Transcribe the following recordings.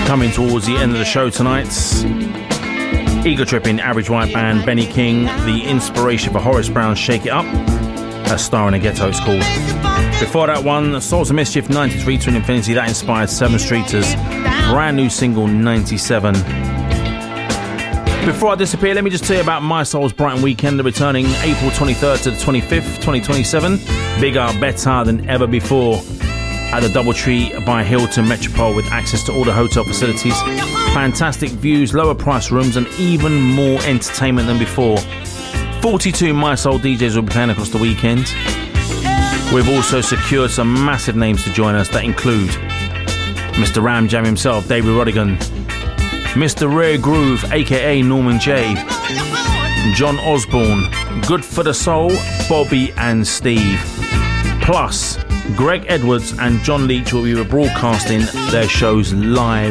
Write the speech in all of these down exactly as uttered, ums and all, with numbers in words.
Coming towards the end of the show tonight, Ego Tripping, Average White Band, Benny King, the inspiration for Horace Brown's Shake It Up, A Star in a Ghetto it's called. Before that one, Souls of Mischief, ninety-three to Infinity, that inspired Seven Streeters, brand new single, ninety-seven. Before I disappear, let me just tell you about My Soul's Brighton Weekend, returning April twenty-third to the twenty-fifth, twenty twenty-seven. Bigger, better than ever before at the Doubletree by Hilton Metropole, with access to all the hotel facilities, fantastic views, lower price rooms, and even more entertainment than before. forty-two My Soul D Js will be playing across the weekend. We've also secured some massive names to join us that include Mister Ram Jam himself, David Rodigan, Mister Rare Groove, aka Norman J, John Osborne, Good for the Soul, Bobby and Steve. Plus, Greg Edwards and John Leach will be broadcasting their shows live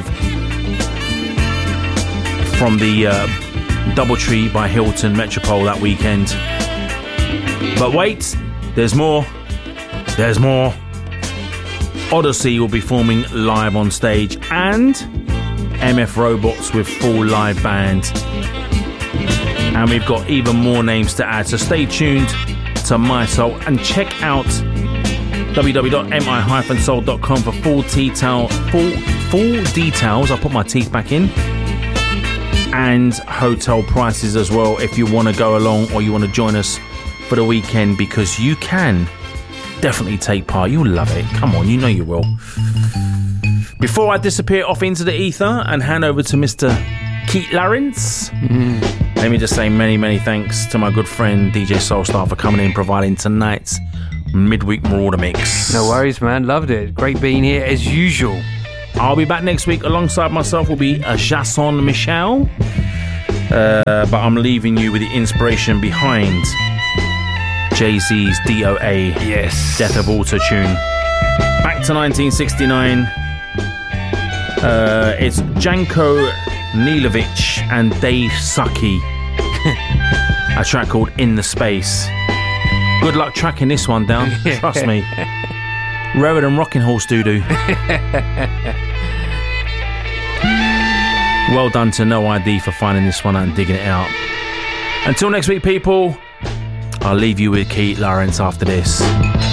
from the uh, Doubletree by Hilton Metropole that weekend. But wait, there's more. There's more. Odyssey will be performing live on stage, and M F Robots with full live band. And we've got even more names to add, so stay tuned to My Soul and check out w w w dot m i dash soul dot com for full detail, full, full details. I'll put my teeth back in. And hotel prices as well if you want to go along or you want to join us for the weekend, because you can definitely take part. You'll love it. Come on, you know you will. Before I disappear off into the ether and hand over to Mister Keith Lawrence, mm. let me just say many, many thanks to my good friend D J Soulstar for coming in, providing tonight's midweek Marauder mix. No worries, man. Loved it. Great being here as usual. I'll be back next week. Alongside myself will be a Jason Michel. Uh, but I'm leaving you with the inspiration behind Jay-Z's D O A. Yes. Death of Autotune. Back to nineteen sixty-nine. Uh, it's Janko Nilovic and Dave Sucky. A track called In the Space. Good luck tracking this one down. Trust me. Rarer than Rocking Horse Doo-Doo. Well done to No I D for finding this one and digging it out. Until next week, people, I'll leave you with Keith Lawrence after this.